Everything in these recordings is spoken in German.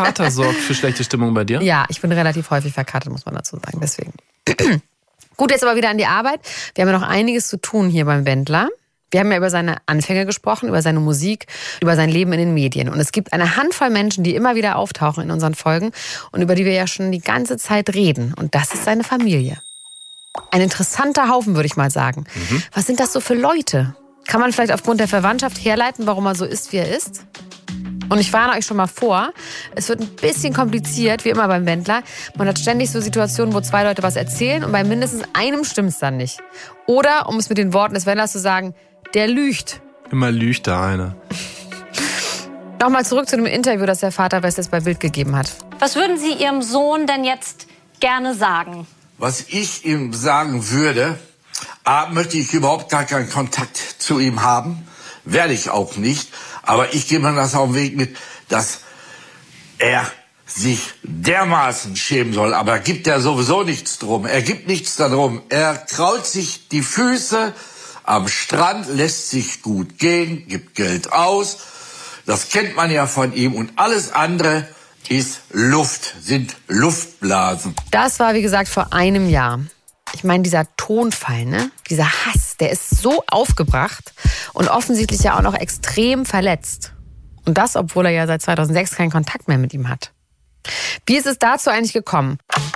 Kater sorgt für schlechte Stimmung bei dir? Ja, ich bin relativ häufig verkatert, muss man dazu sagen, deswegen. Gut, jetzt aber wieder an die Arbeit. Wir haben ja noch einiges zu tun hier beim Wendler. Wir haben ja über seine Anfänge gesprochen, über seine Musik, über sein Leben in den Medien. Und es gibt eine Handvoll Menschen, die immer wieder auftauchen in unseren Folgen und über die wir ja schon die ganze Zeit reden. Und das ist seine Familie. Ein interessanter Haufen, würde ich mal sagen. Was sind das so für Leute? Kann man vielleicht aufgrund der Verwandtschaft herleiten, warum er so ist, wie er ist? Und ich warne euch schon mal vor, es wird ein bisschen kompliziert, wie immer beim Wendler. Man hat ständig so Situationen, wo zwei Leute was erzählen und bei mindestens einem stimmt's dann nicht. Oder, um es mit den Worten des Wendlers zu sagen, der lügt. Immer lügt da einer. Nochmal zurück zu dem Interview, das der Vater West jetzt bei Bild gegeben hat. Was würden Sie Ihrem Sohn denn jetzt gerne sagen? Was ich ihm sagen würde, möchte ich überhaupt gar keinen Kontakt zu ihm haben. Werde ich auch nicht. Aber ich gebe mir das auf den Weg mit, dass er sich dermaßen schämen soll. Aber gibt er sowieso nichts drum. Er gibt nichts darum. Er kraut sich die Füße am Strand, lässt sich gut gehen, gibt Geld aus. Das kennt man ja von ihm. Und alles andere ist Luft, sind Luftblasen. Das war, wie gesagt, vor einem Jahr. Ich meine, dieser Tonfall, ne? Dieser Hass, der ist so aufgebracht und offensichtlich ja auch noch extrem verletzt. Und das, obwohl er ja seit 2006 keinen Kontakt mehr mit ihm hat. Wie ist es dazu eigentlich gekommen?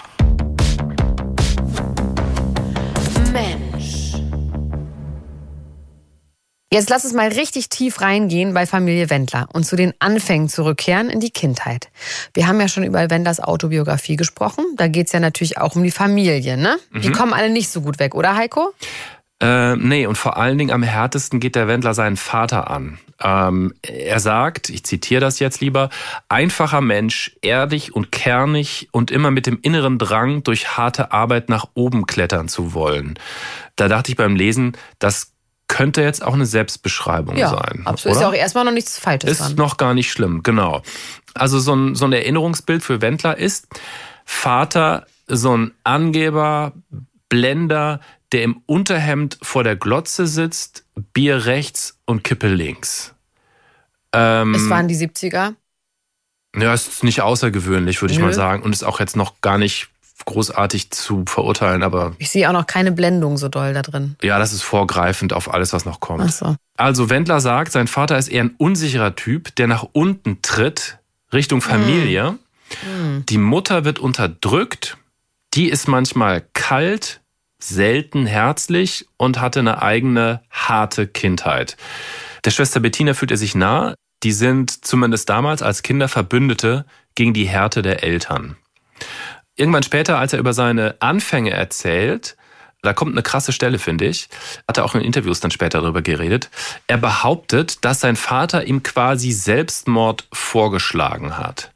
Mensch. Jetzt lass uns mal richtig tief reingehen bei Familie Wendler und zu den Anfängen zurückkehren in die Kindheit. Wir haben ja schon über Wendlers Autobiografie gesprochen. Da geht's ja natürlich auch um die Familie, ne? Die kommen alle nicht so gut weg, oder Heiko? Nee, und vor allen Dingen am härtesten geht der Wendler seinen Vater an. Er sagt, ich zitiere das jetzt lieber, einfacher Mensch, erdig und kernig und immer mit dem inneren Drang, durch harte Arbeit nach oben klettern zu wollen. Da dachte ich beim Lesen, das könnte jetzt auch eine Selbstbeschreibung sein. Absolut. Ist ja auch erstmal noch nichts Falsches dran. Ist noch gar nicht schlimm, genau. Also so ein Erinnerungsbild für Wendler ist Vater, so ein Angeber, Blender, der im Unterhemd vor der Glotze sitzt, Bier rechts und Kippe links. Es waren die 70er. Ja, ist nicht außergewöhnlich, würde ich mal sagen. Und ist auch jetzt noch gar nicht großartig zu verurteilen, aber... Ich sehe auch noch keine Blendung so doll da drin. Ja, das ist vorgreifend auf alles, was noch kommt. Ach so. Also Wendler sagt, sein Vater ist eher ein unsicherer Typ, der nach unten tritt, Richtung Familie. Die Mutter wird unterdrückt, die ist manchmal kalt, selten herzlich und hatte eine eigene harte Kindheit. Der Schwester Bettina fühlt er sich nah. Die sind zumindest damals als Kinder Verbündete gegen die Härte der Eltern. Irgendwann später, als er über seine Anfänge erzählt, da kommt eine krasse Stelle, finde ich, hat er auch in Interviews dann später darüber geredet. Er behauptet, dass sein Vater ihm quasi Selbstmord vorgeschlagen hat.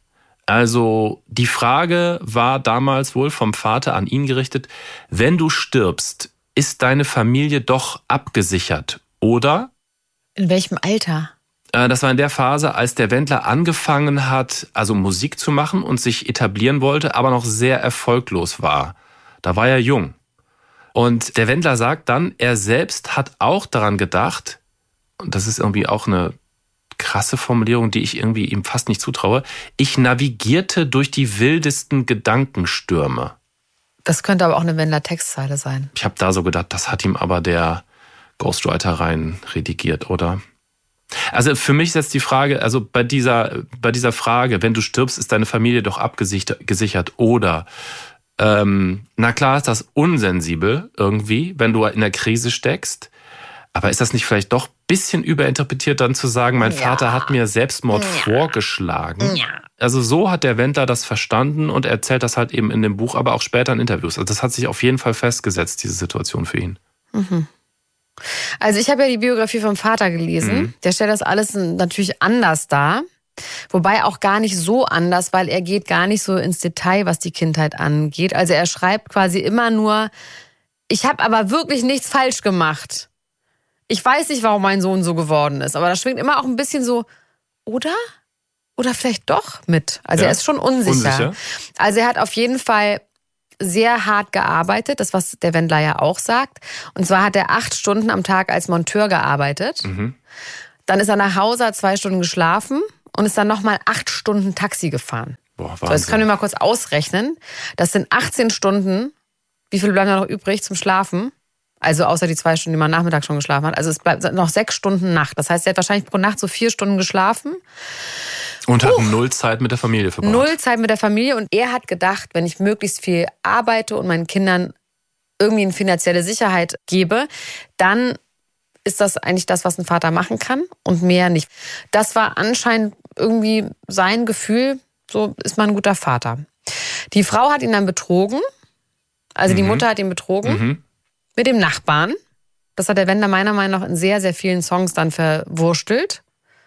Also die Frage war damals wohl vom Vater an ihn gerichtet, wenn du stirbst, ist deine Familie doch abgesichert, oder? In welchem Alter? Das war in der Phase, als der Wendler angefangen hat, also Musik zu machen und sich etablieren wollte, aber noch sehr erfolglos war. Da war er jung. Und der Wendler sagt dann, er selbst hat auch daran gedacht, und das ist irgendwie auch eine krasse Formulierung, die ich irgendwie ihm fast nicht zutraue, ich navigierte durch die wildesten Gedankenstürme. Das könnte aber auch eine Wendler-Textzeile sein. Ich habe da so gedacht, das hat ihm aber der Ghostwriter rein redigiert, oder? Also für mich ist jetzt die Frage, also bei dieser Frage, wenn du stirbst, ist deine Familie doch abgesichert, oder? Na klar ist das unsensibel irgendwie, wenn du in der Krise steckst. Aber ist das nicht vielleicht doch ein bisschen überinterpretiert, dann zu sagen, mein Vater hat mir Selbstmord vorgeschlagen? Ja. Also so hat der Wendler das verstanden und erzählt das halt eben in dem Buch, aber auch später in Interviews. Also das hat sich auf jeden Fall festgesetzt, diese Situation für ihn. Also ich habe ja die Biografie vom Vater gelesen. Der stellt das alles natürlich anders dar. Wobei auch gar nicht so anders, weil er geht gar nicht so ins Detail, was die Kindheit angeht. Also er schreibt quasi immer nur, ich habe aber wirklich nichts falsch gemacht. Ich weiß nicht, warum mein Sohn so geworden ist. Aber da schwingt immer auch ein bisschen so, oder? Oder vielleicht doch mit. Also er ist schon unsicher. Also er hat auf jeden Fall sehr hart gearbeitet, das was der Wendler ja auch sagt. Und zwar hat er 8 Stunden am Tag als Monteur gearbeitet. Dann ist er nach Hause, hat 2 Stunden geschlafen und ist dann nochmal 8 Stunden Taxi gefahren. Boah, so, jetzt können wir mal kurz ausrechnen. Das sind 18 Stunden. Wie viel bleiben da noch übrig zum Schlafen? Also außer die 2 Stunden, die man Nachmittag schon geschlafen hat. Also es bleibt noch 6 Stunden Nacht. Das heißt, er hat wahrscheinlich pro Nacht so 4 Stunden geschlafen. Und hat 0 Zeit mit der Familie verbracht. 0 Zeit mit der Familie. Und er hat gedacht, wenn ich möglichst viel arbeite und meinen Kindern irgendwie eine finanzielle Sicherheit gebe, dann ist das eigentlich das, was ein Vater machen kann und mehr nicht. Das war anscheinend irgendwie sein Gefühl, so ist man ein guter Vater. Die Frau hat ihn dann betrogen. Also die Mutter hat ihn betrogen mit dem Nachbarn. Das hat der Wendler meiner Meinung nach in sehr, sehr vielen Songs dann verwurstelt.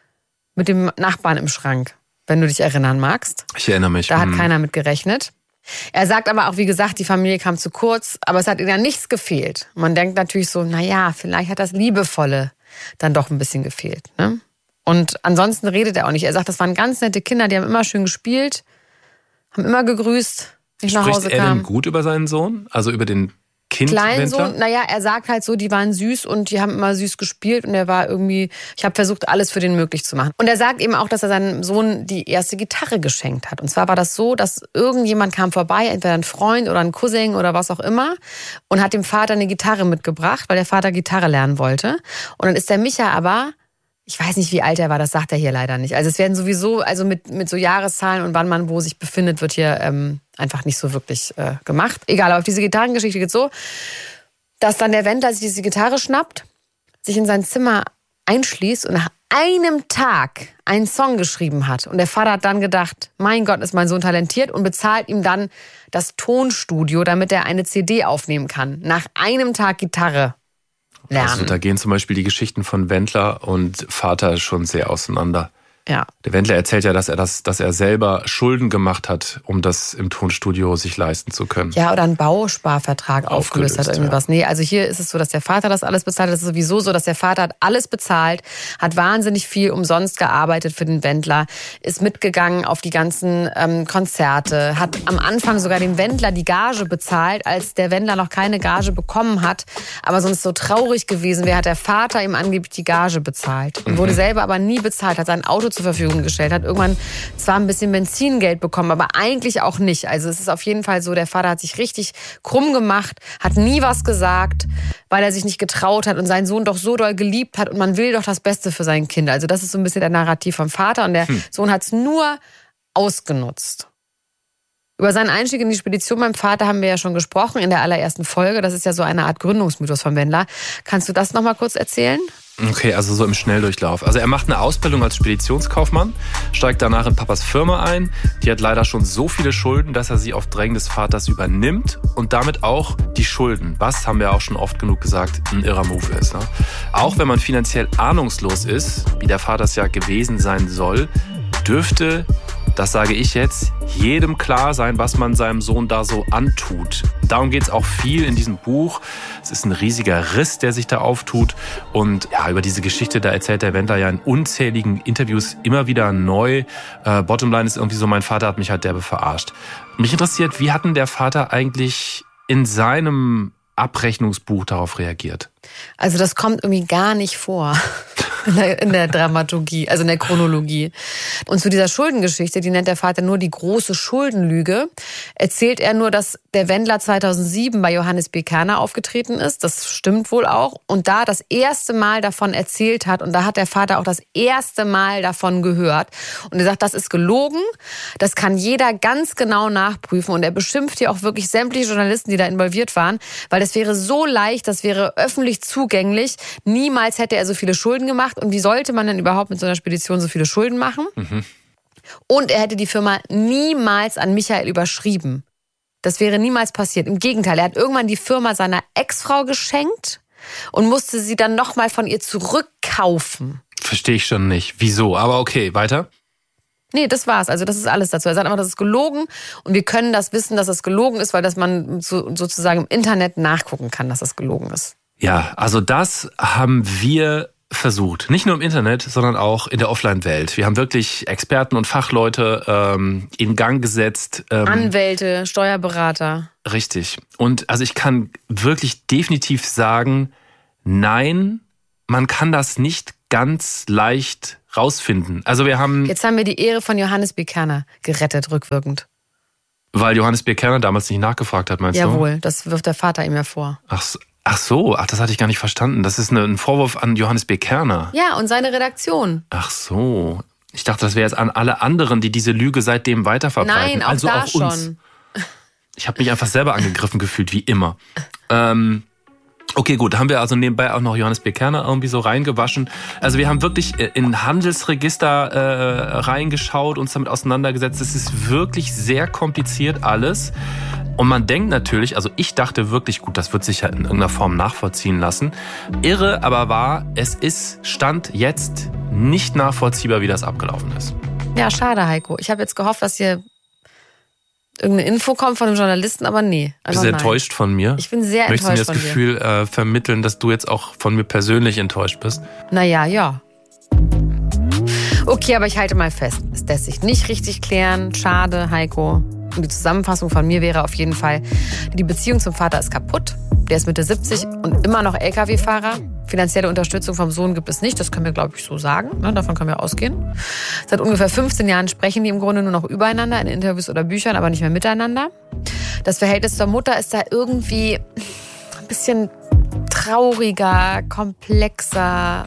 Mit dem Nachbarn im Schrank, wenn du dich erinnern magst. Ich erinnere mich. Da hat keiner mit gerechnet. Er sagt aber auch, wie gesagt, die Familie kam zu kurz, aber es hat ihnen ja nichts gefehlt. Man denkt natürlich so, naja, vielleicht hat das Liebevolle dann doch ein bisschen gefehlt. Ne? Und ansonsten redet er auch nicht. Er sagt, das waren ganz nette Kinder, die haben immer schön gespielt, haben immer gegrüßt, wenn ich nach Hause kam. Spricht er denn gut über seinen Sohn? Also über den Kleinsohn, naja, er sagt halt so, die waren süß und die haben immer süß gespielt und er war irgendwie, ich habe versucht, alles für den möglich zu machen. Und er sagt eben auch, dass er seinem Sohn die erste Gitarre geschenkt hat. Und zwar war das so, dass irgendjemand kam vorbei, entweder ein Freund oder ein Cousin oder was auch immer, und hat dem Vater eine Gitarre mitgebracht, weil der Vater Gitarre lernen wollte. Und dann ist der Micha aber, ich weiß nicht, wie alt er war, das sagt er hier leider nicht. Also es werden sowieso, also mit so Jahreszahlen und wann man wo sich befindet, wird hier einfach nicht so wirklich gemacht. Egal, aber auf diese Gitarrengeschichte geht es so, dass dann der Wendler sich diese Gitarre schnappt, sich in sein Zimmer einschließt und nach einem Tag einen Song geschrieben hat. Und der Vater hat dann gedacht, mein Gott, ist mein Sohn talentiert, und bezahlt ihm dann das Tonstudio, damit er eine CD aufnehmen kann. Nach einem Tag Gitarre lernen. Also da gehen zum Beispiel die Geschichten von Wendler und Vater schon sehr auseinander. Ja. Der Wendler erzählt ja, dass er selber Schulden gemacht hat, um das im Tonstudio sich leisten zu können. Ja, oder einen Bausparvertrag aufgelöst hat, irgendwas. Ja. Nee, also hier ist es so, dass der Vater das alles bezahlt hat. Das ist sowieso so, dass der Vater hat alles bezahlt, hat wahnsinnig viel umsonst gearbeitet für den Wendler, ist mitgegangen auf die ganzen Konzerte, hat am Anfang sogar dem Wendler die Gage bezahlt, als der Wendler noch keine Gage bekommen hat, aber sonst so traurig gewesen wäre, hat der Vater ihm angeblich die Gage bezahlt und wurde selber aber nie bezahlt, hat sein Auto zur Verfügung gestellt, hat irgendwann zwar ein bisschen Benzingeld bekommen, aber eigentlich auch nicht. Also es ist auf jeden Fall so, der Vater hat sich richtig krumm gemacht, hat nie was gesagt, weil er sich nicht getraut hat und seinen Sohn doch so doll geliebt hat und man will doch das Beste für sein Kind. Also das ist so ein bisschen der Narrativ vom Vater und der Sohn hat es nur ausgenutzt. Über seinen Einstieg in die Spedition beim Vater haben wir ja schon gesprochen in der allerersten Folge. Das ist ja so eine Art Gründungsmythos von Wendler. Kannst du das nochmal kurz erzählen? Okay, also so im Schnelldurchlauf. Also er macht eine Ausbildung als Speditionskaufmann, steigt danach in Papas Firma ein. Die hat leider schon so viele Schulden, dass er sie auf Drängen des Vaters übernimmt und damit auch die Schulden, was, haben wir auch schon oft genug gesagt, ein irrer Move ist. Ne? Auch wenn man finanziell ahnungslos ist, wie der Vater es ja gewesen sein soll, dürfte, das sage ich jetzt, jedem klar sein, was man seinem Sohn da so antut. Darum geht es auch viel in diesem Buch. Es ist ein riesiger Riss, der sich da auftut. Und ja, über diese Geschichte, da erzählt der Wendler ja in unzähligen Interviews immer wieder neu. Bottomline ist irgendwie so, mein Vater hat mich halt derbe verarscht. Mich interessiert, wie hat denn der Vater eigentlich in seinem Abrechnungsbuch darauf reagiert? Also das kommt irgendwie gar nicht vor. In der Dramaturgie, also in der Chronologie. Und zu dieser Schuldengeschichte, die nennt der Vater nur die große Schuldenlüge, erzählt er nur, dass der Wendler 2007 bei Johannes B. Kerner aufgetreten ist. Das stimmt wohl auch. Und da das erste Mal davon erzählt hat. Und da hat der Vater auch das erste Mal davon gehört. Und er sagt, das ist gelogen. Das kann jeder ganz genau nachprüfen. Und er beschimpft hier auch wirklich sämtliche Journalisten, die da involviert waren. Weil das wäre so leicht, das wäre öffentlich zugänglich. Niemals hätte er so viele Schulden gemacht. Und wie sollte man denn überhaupt mit so einer Spedition so viele Schulden machen? Und er hätte die Firma niemals an Michael überschrieben. Das wäre niemals passiert. Im Gegenteil, er hat irgendwann die Firma seiner Ex-Frau geschenkt und musste sie dann nochmal von ihr zurückkaufen. Verstehe ich schon nicht. Wieso? Aber okay, weiter. Nee, das war's. Also das ist alles dazu. Er sagt einfach, das ist gelogen und wir können das wissen, dass das gelogen ist, weil das man sozusagen im Internet nachgucken kann, dass das gelogen ist. Ja, also das haben wir versucht. Nicht nur im Internet, sondern auch in der Offline-Welt. Wir haben wirklich Experten und Fachleute in Gang gesetzt. Anwälte, Steuerberater. Richtig. Und also ich kann wirklich definitiv sagen, nein, man kann das nicht ganz leicht rausfinden. Also wir haben... Jetzt haben wir die Ehre von Johannes B. Kerner gerettet, rückwirkend. Weil Johannes B. Kerner damals nicht nachgefragt hat, meinst du? Jawohl, das wirft der Vater ihm ja vor. Ach so, das hatte ich gar nicht verstanden. Das ist ein Vorwurf an Johannes B. Kerner. Ja, und seine Redaktion. Ach so. Ich dachte, das wäre jetzt an alle anderen, die diese Lüge seitdem weiterverbreiten. Nein, auch also da auch uns. schon. Ich habe mich einfach selber angegriffen gefühlt, wie immer. Okay, gut, haben wir also nebenbei auch noch Johannes B. Kerner irgendwie so reingewaschen. Also wir haben wirklich in Handelsregister reingeschaut, uns damit auseinandergesetzt. Es ist wirklich sehr kompliziert alles. Und man denkt natürlich, also ich dachte wirklich, gut, das wird sich ja in irgendeiner Form nachvollziehen lassen. Irre aber wahr, es ist Stand jetzt nicht nachvollziehbar, wie das abgelaufen ist. Ja, schade, Heiko. Ich habe jetzt gehofft, dass hier irgendeine Info kommt von einem Journalisten, aber nee. Bist du enttäuscht von mir? Ich bin sehr enttäuscht von dir. Möchtest du mir das Gefühl vermitteln, dass du jetzt auch von mir persönlich enttäuscht bist? Naja, ja. Okay, aber ich halte mal fest. Es lässt sich nicht richtig klären. Schade, Heiko. Und die Zusammenfassung von mir wäre auf jeden Fall, die Beziehung zum Vater ist kaputt. Der ist Mitte 70 und immer noch LKW-Fahrer. Finanzielle Unterstützung vom Sohn gibt es nicht. Das können wir, glaube ich, so sagen. Davon können wir ausgehen. Seit ungefähr 15 Jahren sprechen die im Grunde nur noch übereinander in Interviews oder Büchern, aber nicht mehr miteinander. Das Verhältnis zur Mutter ist da irgendwie ein bisschen trauriger, komplexer.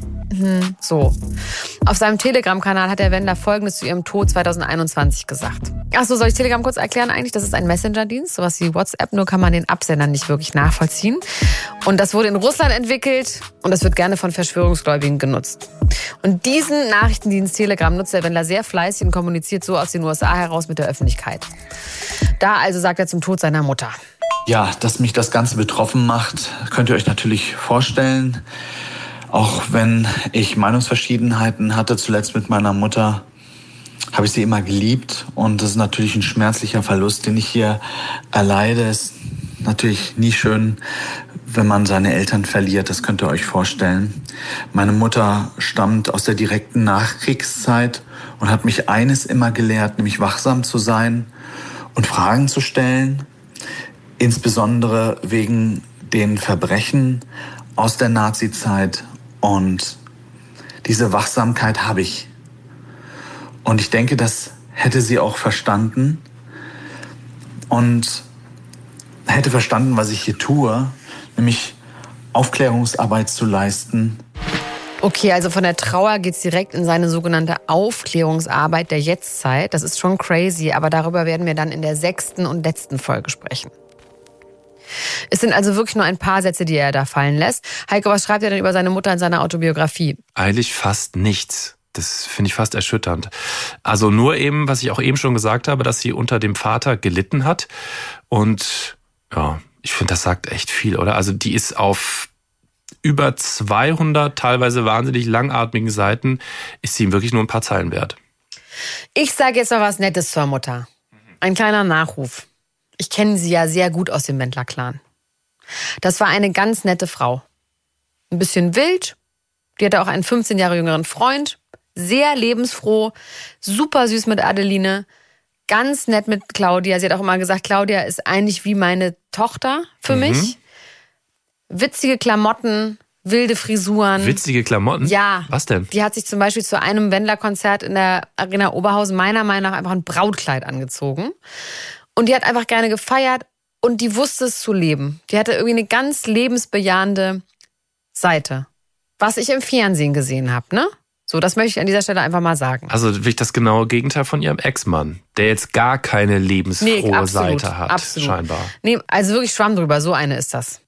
So. Auf seinem Telegram-Kanal hat der Wendler Folgendes zu ihrem Tod 2021 gesagt. Achso, soll ich Telegram kurz erklären eigentlich? Das ist ein Messenger-Dienst, sowas wie WhatsApp, nur kann man den Absender nicht wirklich nachvollziehen. Und das wurde in Russland entwickelt und das wird gerne von Verschwörungsgläubigen genutzt. Und diesen Nachrichtendienst Telegram nutzt der Wendler sehr fleißig und kommuniziert so aus den USA heraus mit der Öffentlichkeit. Da also sagt er zum Tod seiner Mutter. Ja, dass mich das Ganze betroffen macht, könnt ihr euch natürlich vorstellen. Auch wenn ich Meinungsverschiedenheiten hatte, zuletzt mit meiner Mutter, habe ich sie immer geliebt. Und das ist natürlich ein schmerzlicher Verlust, den ich hier erleide. Es ist natürlich nie schön, wenn man seine Eltern verliert. Das könnt ihr euch vorstellen. Meine Mutter stammt aus der direkten Nachkriegszeit und hat mich eines immer gelehrt, nämlich wachsam zu sein und Fragen zu stellen. Insbesondere wegen den Verbrechen aus der Nazizeit. Und diese Wachsamkeit habe ich. Und ich denke, das hätte sie auch verstanden und hätte verstanden, was ich hier tue, nämlich Aufklärungsarbeit zu leisten. Okay, also von der Trauer geht's direkt in seine sogenannte Aufklärungsarbeit der Jetztzeit. Das ist schon crazy, aber darüber werden wir dann in der 6. und letzten Folge sprechen. Es sind also wirklich nur ein paar Sätze, die er da fallen lässt. Heiko, was schreibt er denn über seine Mutter in seiner Autobiografie? Eigentlich fast nichts. Das finde ich fast erschütternd. Also nur eben, was ich auch eben schon gesagt habe, dass sie unter dem Vater gelitten hat. Und ja, ich finde, das sagt echt viel, oder? Also die ist auf über 200, teilweise wahnsinnig langatmigen Seiten, ist sie ihm wirklich nur ein paar Zeilen wert. Ich sage jetzt mal was Nettes zur Mutter. Ein kleiner Nachruf. Ich kenne sie ja sehr gut aus dem Wendler-Clan. Das war eine ganz nette Frau. Ein bisschen wild. Die hatte auch einen 15 Jahre jüngeren Freund. Sehr lebensfroh. Super süß mit Adeline. Ganz nett mit Claudia. Sie hat auch immer gesagt, Claudia ist eigentlich wie meine Tochter für mich. Witzige Klamotten, wilde Frisuren. Witzige Klamotten? Ja. Was denn? Die hat sich zum Beispiel zu einem Wendler-Konzert in der Arena Oberhausen meiner Meinung nach einfach ein Brautkleid angezogen. Und die hat einfach gerne gefeiert und die wusste es zu leben. Die hatte irgendwie eine ganz lebensbejahende Seite. Was ich im Fernsehen gesehen habe, ne? So, das möchte ich an dieser Stelle einfach mal sagen. Also wirklich das genaue Gegenteil von ihrem Ex-Mann, der jetzt gar keine lebensfrohe Seite hat, scheinbar. Nee, also wirklich Schwamm drüber, so eine ist das.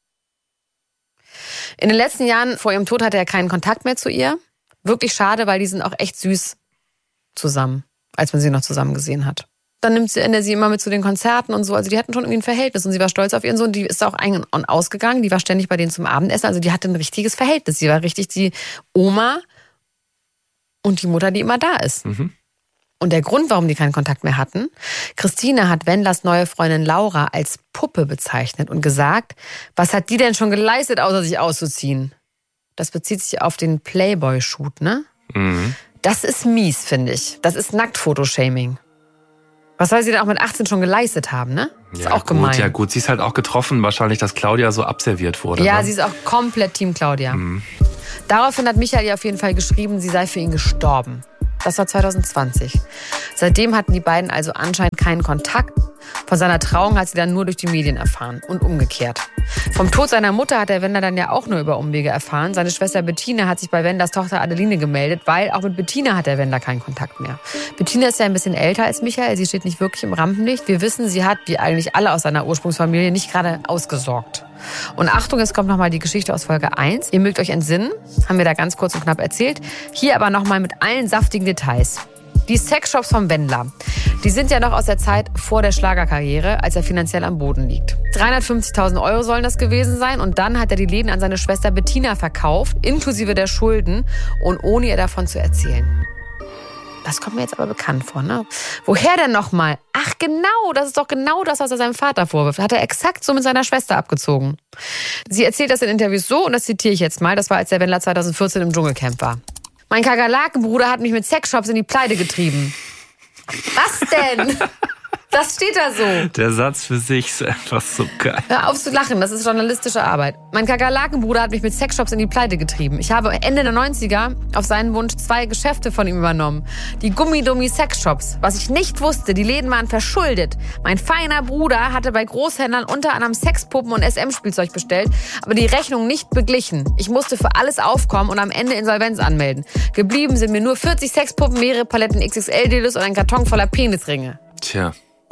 In den letzten Jahren vor ihrem Tod hatte er keinen Kontakt mehr zu ihr. Wirklich schade, weil die sind auch echt süß zusammen, als man sie noch zusammen gesehen hat. Dann nimmt sie immer mit zu den Konzerten und so. Also die hatten schon irgendwie ein Verhältnis und sie war stolz auf ihren Sohn. Die ist auch ein- und ausgegangen. Die war ständig bei denen zum Abendessen. Also die hatte ein richtiges Verhältnis. Sie war richtig die Oma und die Mutter, die immer da ist. Und der Grund, warum die keinen Kontakt mehr hatten, Christine hat Wendlers neue Freundin Laura als Puppe bezeichnet und gesagt, was hat die denn schon geleistet, außer sich auszuziehen? Das bezieht sich auf den Playboy-Shoot, ne? Das ist mies, finde ich. Das ist Nacktfotoshaming. Was soll sie denn auch mit 18 schon geleistet haben, ne? Das ist auch gemein. Ja gut, sie ist halt auch getroffen, wahrscheinlich, dass Claudia so abserviert wurde. Ja, ne? sie ist auch komplett Team Claudia. Daraufhin hat Michael ihr auf jeden Fall geschrieben, sie sei für ihn gestorben. Das war 2020. Seitdem hatten die beiden also anscheinend keinen Kontakt. Von seiner Trauung hat sie dann nur durch die Medien erfahren und umgekehrt. Vom Tod seiner Mutter hat der Wendler dann ja auch nur über Umwege erfahren. Seine Schwester Bettina hat sich bei Wendlers Tochter Adeline gemeldet, weil auch mit Bettina hat der Wendler keinen Kontakt mehr. Bettina ist ja ein bisschen älter als Michael, sie steht nicht wirklich im Rampenlicht. Wir wissen, sie hat, wie eigentlich alle aus seiner Ursprungsfamilie, nicht gerade ausgesorgt. Und Achtung, es kommt nochmal die Geschichte aus Folge 1. Ihr mögt euch entsinnen, haben wir da ganz kurz und knapp erzählt. Hier aber nochmal mit allen saftigen Details. Die Sexshops vom Wendler, die sind ja noch aus der Zeit vor der Schlagerkarriere, als er finanziell am Boden liegt. 350.000 € sollen das gewesen sein und dann hat er die Läden an seine Schwester Bettina verkauft, inklusive der Schulden und ohne ihr davon zu erzählen. Das kommt mir jetzt aber bekannt vor, ne? Woher denn nochmal? Ach genau, das ist doch genau das, was er seinem Vater vorwirft. Hat er exakt so mit seiner Schwester abgezogen. Sie erzählt das in Interviews so und das zitiere ich jetzt mal. Das war, als der Wendler 2014 im Dschungelcamp war. Mein Kakerlakenbruder hat mich mit Sexshops in die Pleite getrieben. Was denn? Das steht da so. Der Satz für sich ist einfach so geil. Hör auf zu lachen, das ist journalistische Arbeit. Mein Kakerlakenbruder hat mich mit Sexshops in die Pleite getrieben. Ich habe Ende der 90er auf seinen Wunsch 2 Geschäfte von ihm übernommen. Die Gummidummi-Sexshops. Was ich nicht wusste, die Läden waren verschuldet. Mein feiner Bruder hatte bei Großhändlern unter anderem Sexpuppen und SM-Spielzeug bestellt, aber die Rechnung nicht beglichen. Ich musste für alles aufkommen und am Ende Insolvenz anmelden. Geblieben sind mir nur 40 Sexpuppen, mehrere Paletten XXL-Dildos und ein Karton voller Penisringe. Tja.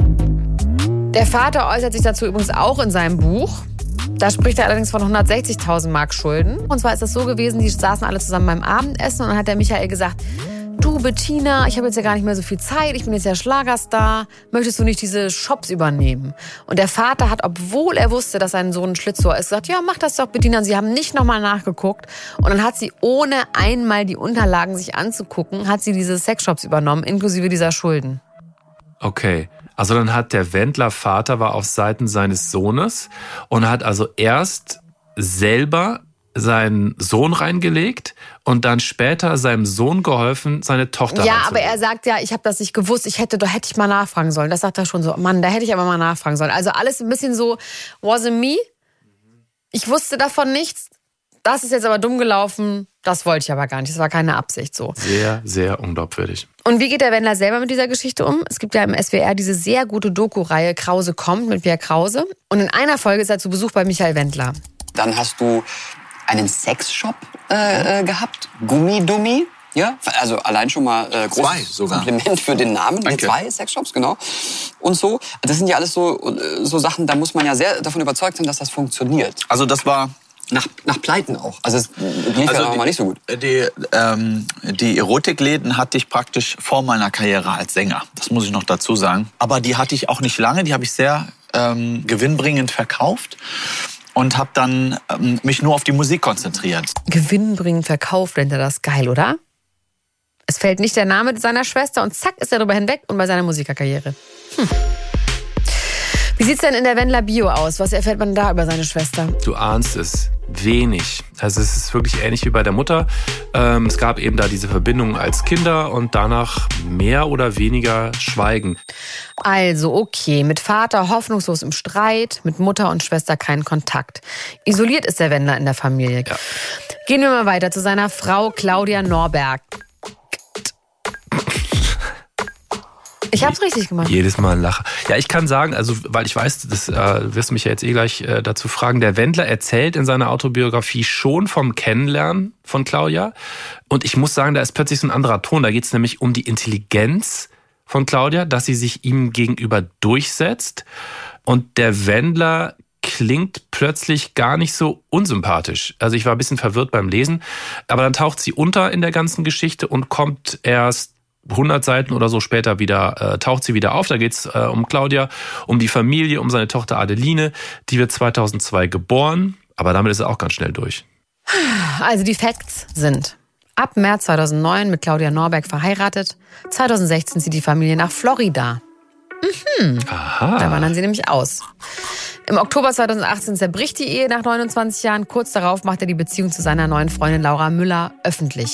Der Vater äußert sich dazu übrigens auch in seinem Buch. Da spricht er allerdings von 160.000 Mark Schulden. Und zwar ist das so gewesen, die saßen alle zusammen beim Abendessen und dann hat der Michael gesagt, du Bettina, ich habe jetzt ja gar nicht mehr so viel Zeit, ich bin jetzt ja Schlagerstar, möchtest du nicht diese Shops übernehmen? Und der Vater hat, obwohl er wusste, dass sein Sohn ein Schlitzohr ist, gesagt, ja, mach das doch Bettina. Und sie haben nicht nochmal nachgeguckt. Und dann hat sie, ohne einmal die Unterlagen sich anzugucken, hat sie diese Sexshops übernommen, inklusive dieser Schulden. Okay. Also dann hat der Wendler-Vater war auf Seiten seines Sohnes und hat also erst selber seinen Sohn reingelegt und dann später seinem Sohn geholfen, seine Tochter Ja, aber er sagt ja, ich habe das nicht gewusst, hätte ich mal nachfragen sollen. Das sagt er schon so, Mann, da hätte ich aber mal nachfragen sollen. Also alles ein bisschen so, wasn't me. Ich wusste davon nichts. Das ist jetzt aber dumm gelaufen. Das wollte ich aber gar nicht. Das war keine Absicht so. Sehr, sehr unglaubwürdig. Und wie geht der Wendler selber mit dieser Geschichte um? Es gibt ja im SWR diese sehr gute Doku-Reihe Krause kommt mit Pierre Krause. Und in einer Folge ist er zu Besuch bei Michael Wendler. Dann hast du einen Sexshop gehabt, Gummidummi. Ja, also allein schon mal großes Kompliment für den Namen. Danke. 2 Sexshops, genau. Und so, das sind ja alles so Sachen, da muss man ja sehr davon überzeugt sein, dass das funktioniert. Also das war... Nach Pleiten auch. Also es lief ja auch mal nicht so gut. Die Erotikläden hatte ich praktisch vor meiner Karriere als Sänger. Das muss ich noch dazu sagen. Aber die hatte ich auch nicht lange. Die habe ich sehr gewinnbringend verkauft. Und habe dann mich nur auf die Musik konzentriert. Gewinnbringend verkauft, nennt er das. Geil, oder? Es fällt nicht der Name seiner Schwester und zack ist er darüber hinweg und bei seiner Musikerkarriere. Wie sieht's denn in der Wendler-Bio aus? Was erfährt man da über seine Schwester? Du ahnst es. Wenig. Also es ist wirklich ähnlich wie bei der Mutter. Es gab eben da diese Verbindung als Kinder und danach mehr oder weniger Schweigen. Also okay, mit Vater hoffnungslos im Streit, mit Mutter und Schwester keinen Kontakt. Isoliert ist der Wendler in der Familie. Ja. Gehen wir mal weiter zu seiner Frau Claudia Norberg. Ich hab's richtig gemacht. Jedes Mal ein Lacher. Ja, ich kann sagen, also weil ich weiß, das wirst du mich ja jetzt gleich dazu fragen, der Wendler erzählt in seiner Autobiografie schon vom Kennenlernen von Claudia. Und ich muss sagen, da ist plötzlich so ein anderer Ton. Da geht's nämlich um die Intelligenz von Claudia, dass sie sich ihm gegenüber durchsetzt. Und der Wendler klingt plötzlich gar nicht so unsympathisch. Also ich war ein bisschen verwirrt beim Lesen. Aber dann taucht sie unter in der ganzen Geschichte und kommt erst 100 Seiten oder so später wieder, taucht sie wieder auf. Da geht's um Claudia, um die Familie, um seine Tochter Adeline. Die wird 2002 geboren, aber damit ist er auch ganz schnell durch. Also die Facts sind: ab März 2009 mit Claudia Norberg verheiratet. 2016 zieht die Familie nach Florida. Aha. Da wandern sie nämlich aus. Im Oktober 2018 zerbricht die Ehe nach 29 Jahren. Kurz darauf macht er die Beziehung zu seiner neuen Freundin Laura Müller öffentlich.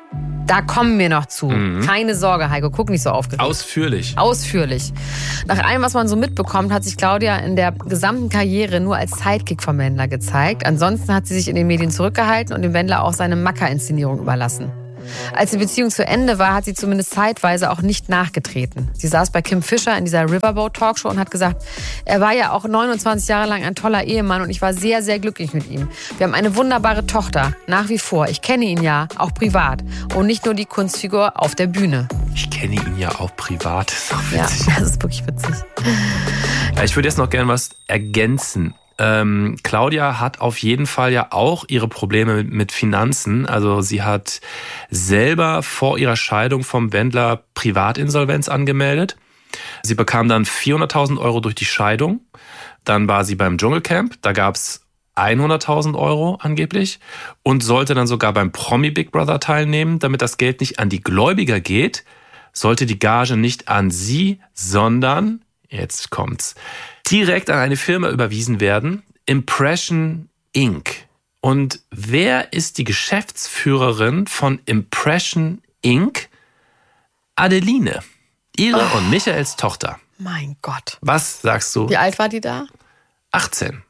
Da kommen wir noch zu. Keine Sorge, Heiko, guck nicht so aufgeregt. Ausführlich. Nach allem, was man so mitbekommt, hat sich Claudia in der gesamten Karriere nur als Sidekick vom Wendler gezeigt. Ansonsten hat sie sich in den Medien zurückgehalten und dem Wendler auch seine Macker-Inszenierung überlassen. Als die Beziehung zu Ende war, hat sie zumindest zeitweise auch nicht nachgetreten. Sie saß bei Kim Fischer in dieser Riverboat-Talkshow und hat gesagt, er war ja auch 29 Jahre lang ein toller Ehemann und ich war sehr, sehr glücklich mit ihm. Wir haben eine wunderbare Tochter, nach wie vor. Ich kenne ihn ja, auch privat. Und nicht nur die Kunstfigur auf der Bühne. Ich kenne ihn ja auch privat. Das ist auch witzig. Ja, das ist wirklich witzig. Ja, ich würde jetzt noch gerne was ergänzen. Claudia hat auf jeden Fall ja auch ihre Probleme mit Finanzen. Also sie hat selber vor ihrer Scheidung vom Wendler Privatinsolvenz angemeldet. Sie bekam dann 400.000 Euro durch die Scheidung. Dann war sie beim Dschungelcamp. Da gab's 100.000 Euro angeblich und sollte dann sogar beim Promi Big Brother teilnehmen. Damit das Geld nicht an die Gläubiger geht, sollte die Gage nicht an sie, sondern, jetzt kommt's, direkt an eine Firma überwiesen werden, Impression Inc. Und wer ist die Geschäftsführerin von Impression Inc? Adeline, ihre und Michaels Tochter. Mein Gott. Was sagst du? Wie alt war die da? 18.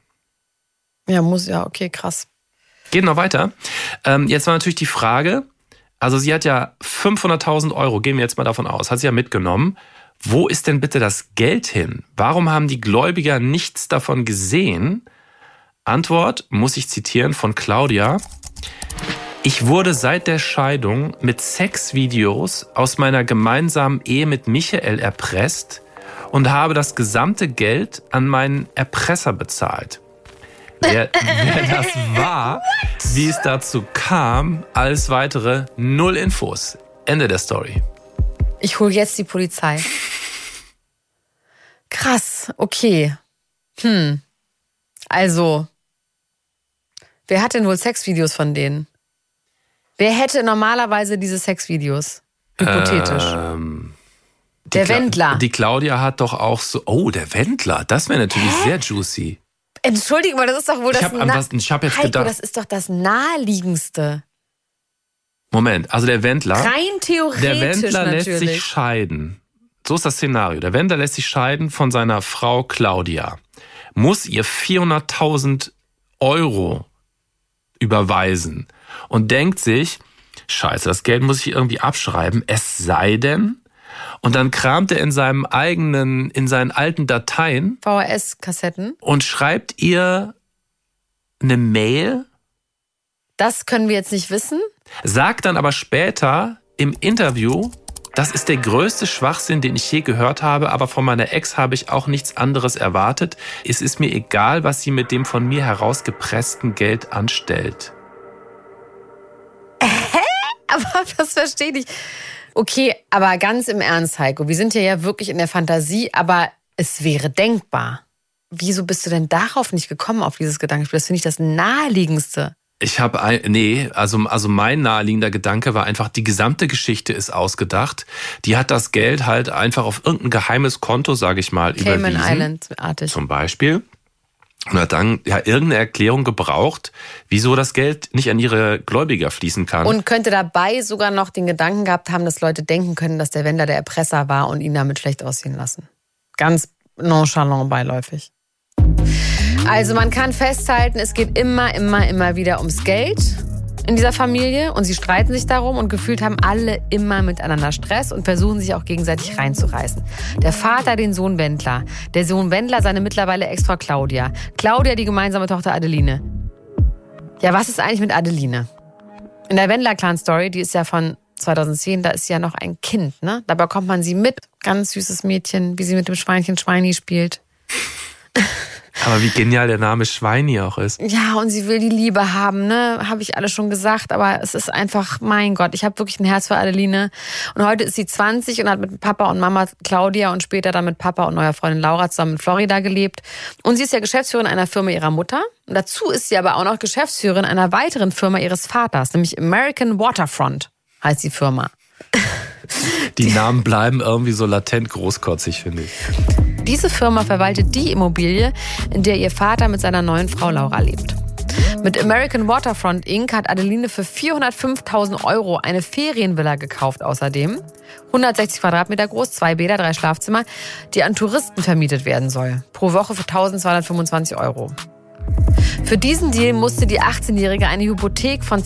Ja, okay, krass. Geht noch weiter. Jetzt war natürlich die Frage, also sie hat ja 500.000 Euro, gehen wir jetzt mal davon aus, hat sie ja mitgenommen. Wo ist denn bitte das Geld hin? Warum haben die Gläubiger nichts davon gesehen? Antwort, muss ich zitieren von Claudia. Ich wurde seit der Scheidung mit Sexvideos aus meiner gemeinsamen Ehe mit Michael erpresst und habe das gesamte Geld an meinen Erpresser bezahlt. Wer das war, wie es dazu kam, alles weitere, 0 Infos. Ende der Story. Ich hole jetzt die Polizei. Krass, okay. Also, wer hat denn wohl Sexvideos von denen? Wer hätte normalerweise diese Sexvideos? Hypothetisch. Der Wendler. Die Claudia hat doch auch so... Oh, der Wendler. Das wäre natürlich sehr juicy. Entschuldigung, aber das ist doch wohl ich hab jetzt Heiko, gedacht... das ist doch das Naheliegendste. Moment, also der Wendler... Rein theoretisch der Wendler natürlich. lässt sich scheiden. So ist das Szenario. Der Wendler lässt sich scheiden von seiner Frau Claudia. Muss ihr 400.000 Euro überweisen. Und denkt sich, scheiße, das Geld muss ich irgendwie abschreiben. Es sei denn... Und dann kramt er in seinen alten Dateien... VHS-Kassetten. Und schreibt ihr eine Mail. Das können wir jetzt nicht wissen. Sagt dann aber später im Interview, das ist der größte Schwachsinn, den ich je gehört habe, aber von meiner Ex habe ich auch nichts anderes erwartet. Es ist mir egal, was sie mit dem von mir herausgepressten Geld anstellt. Aber das verstehe ich. Okay, aber ganz im Ernst, Heiko, wir sind ja wirklich in der Fantasie, aber es wäre denkbar. Wieso bist du denn darauf nicht gekommen, auf dieses Gedankenspiel? Das finde ich das Naheliegendste. Also mein naheliegender Gedanke war einfach, die gesamte Geschichte ist ausgedacht. Die hat das Geld halt einfach auf irgendein geheimes Konto, sage ich mal, Cayman überwiesen. Island-artig. Zum Beispiel. Und hat dann irgendeine Erklärung gebraucht, wieso das Geld nicht an ihre Gläubiger fließen kann. Und könnte dabei sogar noch den Gedanken gehabt haben, dass Leute denken können, dass der Wendler der Erpresser war und ihn damit schlecht aussehen lassen. Ganz nonchalant beiläufig. Also man kann festhalten, es geht immer wieder ums Geld in dieser Familie und sie streiten sich darum und gefühlt haben alle immer miteinander Stress und versuchen sich auch gegenseitig reinzureißen. Der Vater den Sohn Wendler, der Sohn Wendler seine mittlerweile Ex-Frau Claudia, Claudia die gemeinsame Tochter Adeline. Ja, was ist eigentlich mit Adeline? In der Wendler-Clan-Story, die ist ja von 2010, da ist sie ja noch ein Kind, ne? Da bekommt man sie mit, ganz süßes Mädchen, wie sie mit dem Schweinchen Schweini spielt. Aber wie genial der Name Schweini auch ist. Ja, und sie will die Liebe haben, ne? Habe ich alles schon gesagt. Aber es ist einfach, mein Gott, ich habe wirklich ein Herz für Adeline. Und heute ist sie 20 und hat mit Papa und Mama Claudia und später dann mit Papa und neuer Freundin Laura zusammen in Florida gelebt. Und sie ist ja Geschäftsführerin einer Firma ihrer Mutter. Und dazu ist sie aber auch noch Geschäftsführerin einer weiteren Firma ihres Vaters, nämlich American Waterfront heißt die Firma. Die Namen bleiben irgendwie so latent großkotzig, finde ich. Diese Firma verwaltet die Immobilie, in der ihr Vater mit seiner neuen Frau Laura lebt. Mit American Waterfront Inc. hat Adeline für 405.000 € eine Ferienvilla gekauft außerdem. 160 Quadratmeter groß, 2 Bäder, 3 Schlafzimmer, die an Touristen vermietet werden soll. Pro Woche für 1.225 €. Für diesen Deal musste die 18-Jährige eine Hypothek von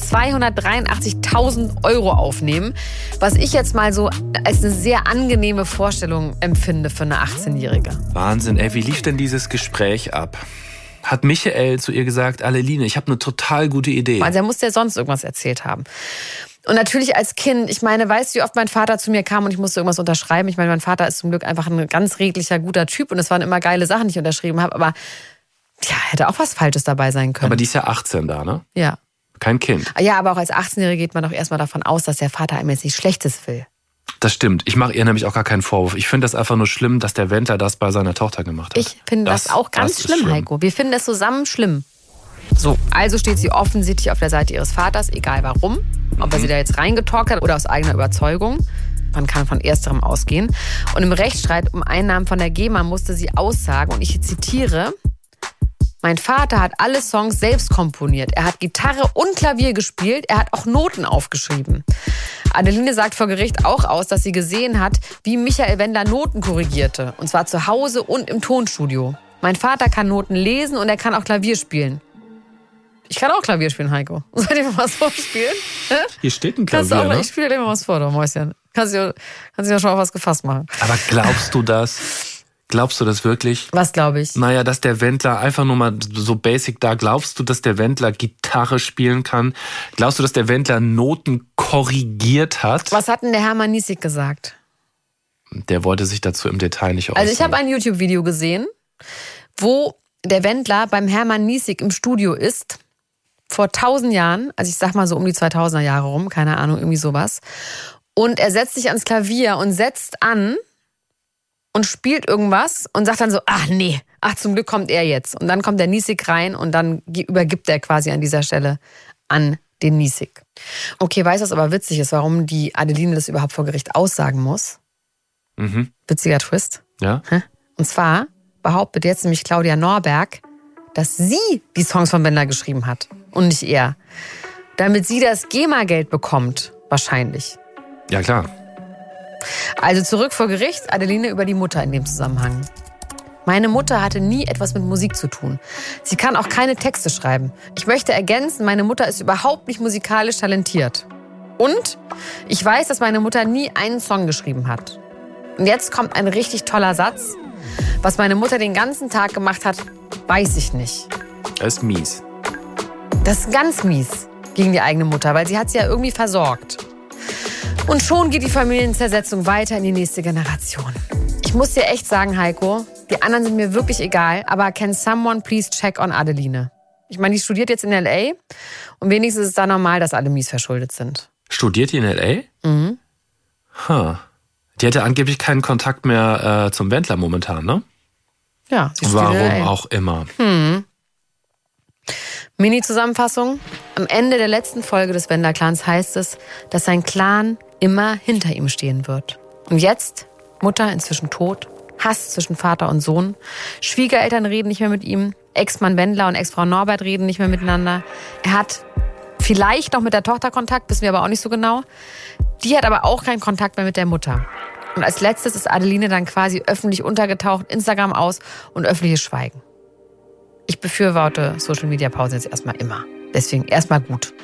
283.000 € aufnehmen, was ich jetzt mal so als eine sehr angenehme Vorstellung empfinde für eine 18-Jährige. Wahnsinn, ey, wie lief denn dieses Gespräch ab? Hat Michael zu ihr gesagt, Adeline, ich habe eine total gute Idee. Also er musste ja sonst irgendwas erzählt haben. Und natürlich als Kind, ich meine, weißt du, wie oft mein Vater zu mir kam und ich musste irgendwas unterschreiben? Ich meine, mein Vater ist zum Glück einfach ein ganz redlicher, guter Typ und es waren immer geile Sachen, die ich unterschrieben habe, aber ja, hätte auch was Falsches dabei sein können. Aber die ist ja 18 da, ne? Ja. Kein Kind. Ja, aber auch als 18-Jährige geht man doch erstmal davon aus, dass der Vater einem jetzt nichts Schlechtes will. Das stimmt. Ich mache ihr nämlich auch gar keinen Vorwurf. Ich finde das einfach nur schlimm, dass der Wendler das bei seiner Tochter gemacht hat. Ich finde das auch ganz schlimm, Heiko. Wir finden das zusammen schlimm. So, also steht sie offensichtlich auf der Seite ihres Vaters, egal warum. Ob er sie da jetzt reingetalkt hat oder aus eigener Überzeugung. Man kann von ersterem ausgehen. Und im Rechtsstreit um Einnahmen von der GEMA musste sie aussagen, und ich zitiere: Mein Vater hat alle Songs selbst komponiert. Er hat Gitarre und Klavier gespielt. Er hat auch Noten aufgeschrieben. Adeline sagt vor Gericht auch aus, dass sie gesehen hat, wie Michael Wendler Noten korrigierte. Und zwar zu Hause und im Tonstudio. Mein Vater kann Noten lesen und er kann auch Klavier spielen. Ich kann auch Klavier spielen, Heiko. Soll ich mal was vorspielen? Hier steht ein Klavier, ne? Ich spiele dir mal was vor, du Mäuschen. Kannst du ja schon auf was gefasst machen. Aber glaubst du das? Glaubst du das wirklich? Was glaube ich? Naja, dass der Wendler einfach nur mal so basic da. Glaubst du, dass der Wendler Gitarre spielen kann? Glaubst du, dass der Wendler Noten korrigiert hat? Was hat denn der Hermann Niesig gesagt? Der wollte sich dazu im Detail nicht äußern. Also ich habe ein YouTube-Video gesehen, wo der Wendler beim Hermann Niesig im Studio ist. Vor 1000 Jahren, also ich sag mal so um die 2000er Jahre rum, keine Ahnung, irgendwie sowas. Und er setzt sich ans Klavier und setzt an und spielt irgendwas und sagt dann so, zum Glück kommt er jetzt. Und dann kommt der Niesig rein und dann übergibt er quasi an dieser Stelle an den Niesig. Okay, weißt du, was aber witzig ist, warum die Adeline das überhaupt vor Gericht aussagen muss? Mhm. Witziger Twist. Ja. Und zwar behauptet jetzt nämlich Claudia Norberg, dass sie die Songs von Wendler geschrieben hat und nicht er. Damit sie das GEMA-Geld bekommt, wahrscheinlich. Ja, klar. Also zurück vor Gericht, Adeline über die Mutter in dem Zusammenhang. Meine Mutter hatte nie etwas mit Musik zu tun. Sie kann auch keine Texte schreiben. Ich möchte ergänzen, meine Mutter ist überhaupt nicht musikalisch talentiert. Und ich weiß, dass meine Mutter nie einen Song geschrieben hat. Und jetzt kommt ein richtig toller Satz. Was meine Mutter den ganzen Tag gemacht hat, weiß ich nicht. Das ist mies. Das ist ganz mies gegen die eigene Mutter, weil sie hat sie ja irgendwie versorgt. Und schon geht die Familienzersetzung weiter in die nächste Generation. Ich muss dir echt sagen, Heiko, die anderen sind mir wirklich egal, aber can someone please check on Adeline? Ich meine, die studiert jetzt in L.A. und wenigstens ist es da normal, dass alle mies verschuldet sind. Studiert die in L.A.? Mhm. Die hätte angeblich keinen Kontakt mehr zum Wendler momentan, ne? Ja, sie studiert in Warum L.A. auch immer. Mini-Zusammenfassung. Am Ende der letzten Folge des Wendler-Clans heißt es, dass sein Clan immer hinter ihm stehen wird. Und jetzt, Mutter inzwischen tot, Hass zwischen Vater und Sohn, Schwiegereltern reden nicht mehr mit ihm, Ex-Mann Wendler und Ex-Frau Norbert reden nicht mehr miteinander. Er hat vielleicht noch mit der Tochter Kontakt, wissen wir aber auch nicht so genau. Die hat aber auch keinen Kontakt mehr mit der Mutter. Und als letztes ist Adeline dann quasi öffentlich untergetaucht, Instagram aus und öffentliches Schweigen. Ich befürworte Social-Media-Pausen jetzt erstmal immer. Deswegen erstmal gut.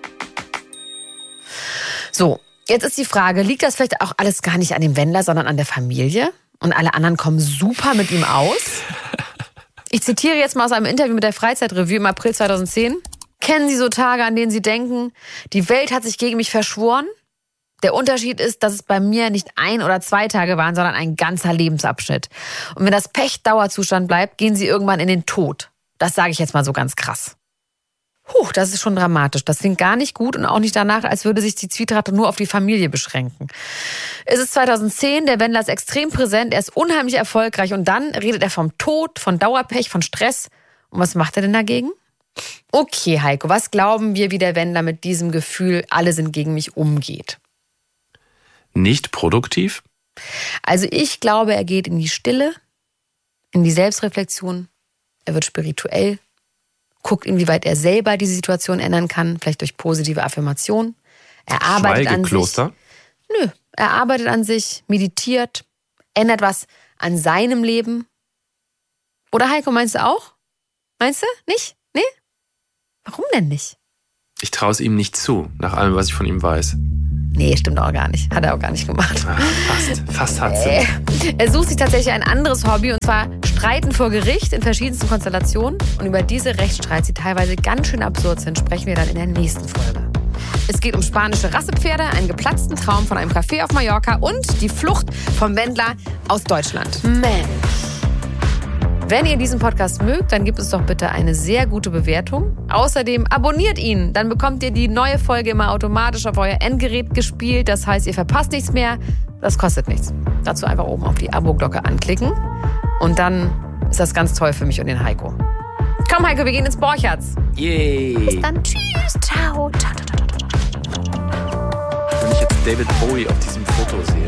So, jetzt ist die Frage, liegt das vielleicht auch alles gar nicht an dem Wendler, sondern an der Familie? Und alle anderen kommen super mit ihm aus? Ich zitiere jetzt mal aus einem Interview mit der Freizeitrevue im April 2010. Kennen Sie so Tage, an denen Sie denken, die Welt hat sich gegen mich verschworen? Der Unterschied ist, dass es bei mir nicht 1 oder 2 Tage waren, sondern ein ganzer Lebensabschnitt. Und wenn das Pech Dauerzustand bleibt, gehen sie irgendwann in den Tod. Das sage ich jetzt mal so ganz krass. Das ist schon dramatisch. Das klingt gar nicht gut und auch nicht danach, als würde sich die Zwietracht nur auf die Familie beschränken. Es ist 2010, der Wendler ist extrem präsent, er ist unheimlich erfolgreich und dann redet er vom Tod, von Dauerpech, von Stress. Und was macht er denn dagegen? Okay, Heiko, was glauben wir, wie der Wendler mit diesem Gefühl, alle sind gegen mich, umgeht? Nicht produktiv? Also ich glaube, er geht in die Stille, in die Selbstreflexion, er wird spirituell, guckt, inwieweit er selber diese Situation ändern kann, vielleicht durch positive Affirmation. Er arbeitet an sich. Nö, er arbeitet an sich, meditiert, ändert was an seinem Leben. Oder Heiko, meinst du auch? Meinst du? Nicht? Nee? Warum denn nicht? Ich traue es ihm nicht zu, nach allem, was ich von ihm weiß. Nee, stimmt auch gar nicht. Hat er auch gar nicht gemacht. Fast hat sie. Er sucht sich tatsächlich ein anderes Hobby, und zwar Streiten vor Gericht in verschiedensten Konstellationen. Und über diese Rechtsstreits, die teilweise ganz schön absurd sind, sprechen wir dann in der nächsten Folge. Es geht um spanische Rassepferde, einen geplatzten Traum von einem Café auf Mallorca und die Flucht vom Wendler aus Deutschland. Mensch. Wenn ihr diesen Podcast mögt, dann gebt uns doch bitte eine sehr gute Bewertung. Außerdem abonniert ihn, dann bekommt ihr die neue Folge immer automatisch auf euer Endgerät gespielt. Das heißt, ihr verpasst nichts mehr, das kostet nichts. Dazu einfach oben auf die Abo-Glocke anklicken und dann ist das ganz toll für mich und den Heiko. Komm Heiko, wir gehen ins Borchertz. Yay. Bis dann, tschüss, ciao. Wenn ich jetzt David Bowie auf diesem Foto sehe.